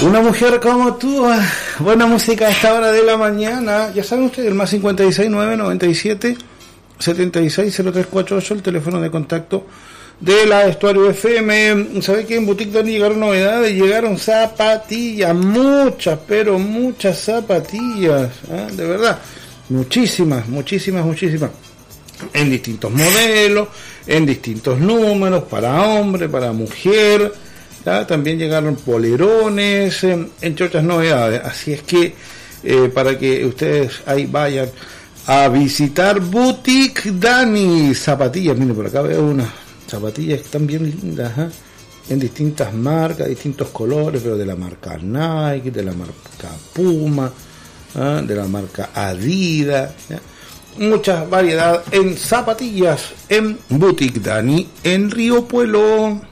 Una mujer como tú, buena música a esta hora de la mañana. Ya saben ustedes, el más 569-97-760348, el teléfono de contacto de la Estuario FM. ¿Sabe que en Boutique Dani llegaron novedades? Llegaron zapatillas, muchas, pero muchas zapatillas, de verdad, muchísimas. En distintos modelos, en distintos números, para hombre, para mujer. ¿Ya? También llegaron polerones, entre otras novedades. Así es que para que ustedes ahí vayan a visitar Boutique Dani. Zapatillas, miren, por acá veo unas zapatillas que están bien lindas, en distintas marcas, distintos colores, pero de la marca Nike, de la marca Puma, de la marca Adidas, ¿ya? Mucha variedad en zapatillas en Boutique Dani en Río Puelo.